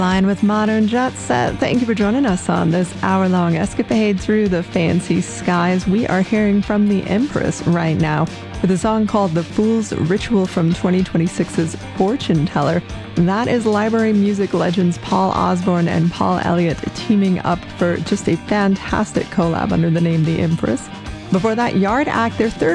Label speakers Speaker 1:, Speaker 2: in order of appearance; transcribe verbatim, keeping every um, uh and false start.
Speaker 1: Line with Modern Jet Set. Thank you for joining us on this hour-long escapade through the fancy skies. We are hearing from the Empress right now with a song called The Fool's Ritual from twenty twenty-six's Fortune Teller. That is library music legends Paul Osborne and Paul Elliott teaming up for just a fantastic collab under the name The Empress. Before that, Yard Act, their third